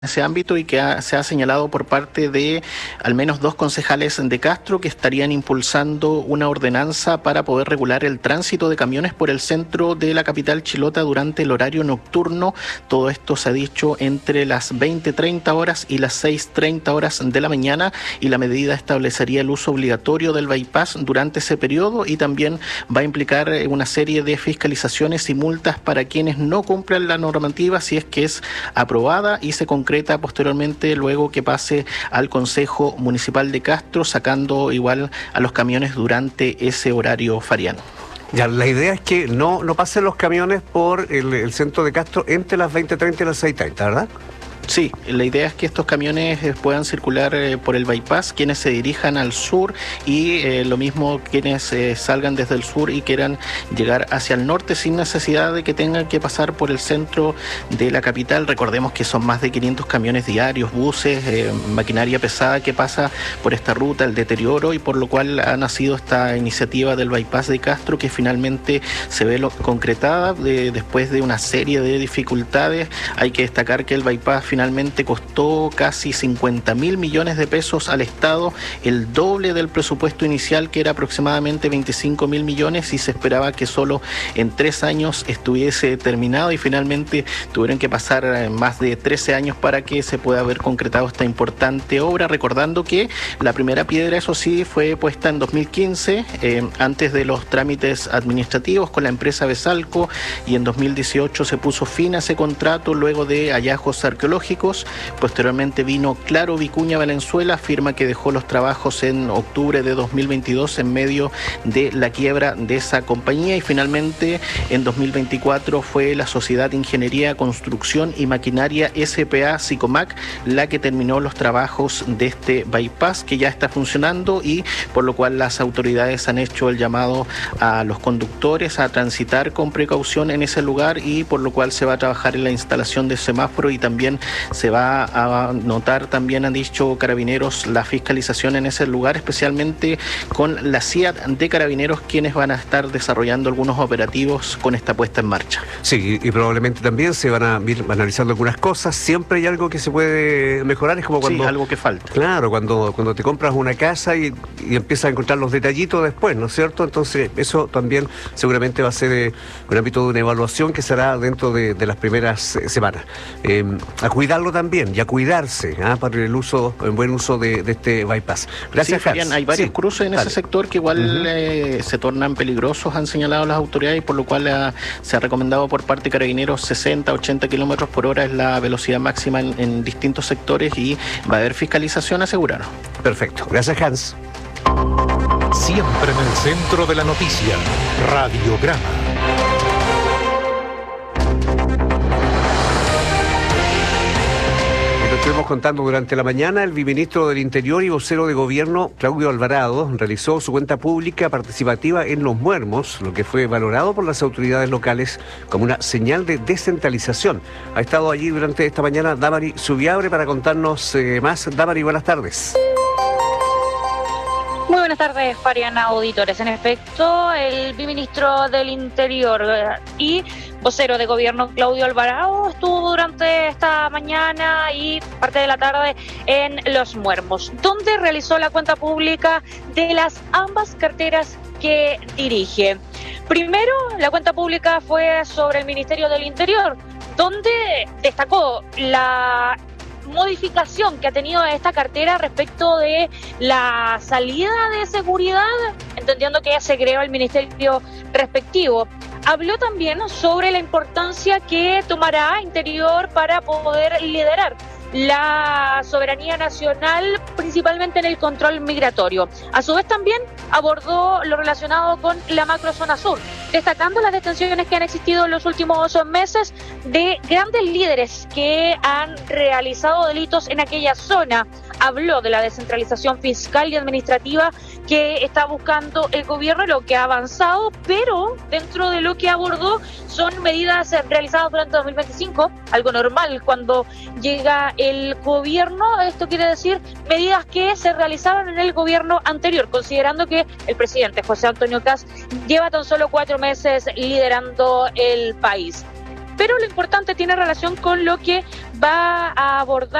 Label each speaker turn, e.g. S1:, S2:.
S1: ese ámbito y que se ha señalado por parte de al menos 2 concejales de Castro que estarían impulsando una ordenanza para poder regular el tránsito de camiones por el centro de la capital chilota durante el horario nocturno. Todo esto se ha dicho entre las 20:30 horas y las 6:30 horas de la mañana, y la medida establecería el uso obligatorio del bypass durante ese periodo y también va a implicar una serie de fiscalizaciones y multas para quienes no cumplan la normativa si es que es aprobada y se concreta posteriormente luego que pase al Consejo Municipal de Castro, sacando igual a los camiones durante ese horario feriano.
S2: Ya, la idea es que no pasen los camiones por el centro de Castro entre las 20:30 y las 6:30, ¿verdad?
S1: Sí, la idea es que estos camiones puedan circular por el bypass, quienes se dirijan al sur y lo mismo quienes salgan desde el sur y quieran llegar hacia el norte sin necesidad de que tengan que pasar por el centro de la capital. Recordemos que son más de 500 camiones diarios, buses, maquinaria pesada que pasa por esta ruta, el deterioro, y por lo cual ha nacido esta iniciativa del bypass de Castro que finalmente se ve concretada después de una serie de dificultades. Hay que destacar que el bypass finalmente costó casi 50.000 millones de pesos al Estado, el doble del presupuesto inicial, que era aproximadamente 25.000 millones, y se esperaba que solo en 3 años estuviese terminado, y finalmente tuvieron que pasar más de 13 años para que se pueda haber concretado esta importante obra, recordando que la primera piedra, eso sí, fue puesta en 2015, antes de los trámites administrativos con la empresa Besalco, y en 2018 se puso fin a ese contrato luego de hallazgos arqueológicos. Posteriormente vino Claro Vicuña Valenzuela, firma que dejó los trabajos en octubre de 2022 en medio de la quiebra de esa compañía, y finalmente en 2024 fue la Sociedad de Ingeniería, Construcción y Maquinaria SPA Sicomac la que terminó los trabajos de este bypass, que ya está funcionando, y por lo cual las autoridades han hecho el llamado a los conductores a transitar con precaución en ese lugar, y por lo cual se va a trabajar en la instalación de semáforo y también se va a notar, también han dicho Carabineros, la fiscalización en ese lugar, especialmente con la CIAT de Carabineros, quienes van a estar desarrollando algunos operativos con esta puesta en marcha.
S2: Sí, y probablemente también se van a ir analizando algunas cosas. Siempre hay algo que se puede mejorar, es como cuando...
S1: Sí, algo que falta.
S2: Claro, cuando te compras una casa y empiezas a encontrar los detallitos después, ¿no es cierto? Entonces, eso también seguramente va a ser un ámbito de una evaluación que será dentro de las primeras semanas. A cuidarlo también y a cuidarse para el buen uso de este bypass. Gracias,
S1: sí, Fabián, hay varios cruces en ese sector que igual se tornan peligrosos, han señalado las autoridades, y por lo cual se ha recomendado por parte de Carabineros 60-80 kilómetros por hora es la velocidad máxima en distintos sectores, y va a haber fiscalización, aseguraron.
S2: Perfecto. Gracias, Hans.
S3: Siempre en el centro de la noticia, Radiograma.
S2: Estuvimos contando durante la mañana, el viceministro del Interior y vocero de Gobierno, Claudio Alvarado, realizó su cuenta pública participativa en Los Muermos, lo que fue valorado por las autoridades locales como una señal de descentralización. Ha estado allí durante esta mañana Damari Zubiabre para contarnos más. Damari, buenas tardes.
S4: Muy buenas tardes, Fariana, auditores. En efecto, el viceministro del Interior y vocero de Gobierno, Claudio Alvarado, estuvo durante esta mañana y parte de la tarde en Los Muermos, donde realizó la cuenta pública de las ambas carteras que dirige. Primero, la cuenta pública fue sobre el Ministerio del Interior, donde destacó la modificación que ha tenido esta cartera respecto de la salida de seguridad, entendiendo que se creó el ministerio respectivo. Habló también sobre la importancia que tomará Interior para poder liderar la soberanía nacional, principalmente en el control migratorio. A su vez también abordó lo relacionado con la macrozona sur, destacando las detenciones que han existido en los últimos meses de grandes líderes que han realizado delitos en aquella zona. Habló de la descentralización fiscal y administrativa que está buscando el gobierno y lo que ha avanzado, pero dentro de lo que abordó son medidas realizadas durante 2025, algo normal cuando llega el gobierno. Esto quiere decir medidas que se realizaron en el gobierno anterior, considerando que el presidente José Antonio Kast lleva tan solo 4 meses liderando el país. pero lo importante tiene relación con lo que va a abordar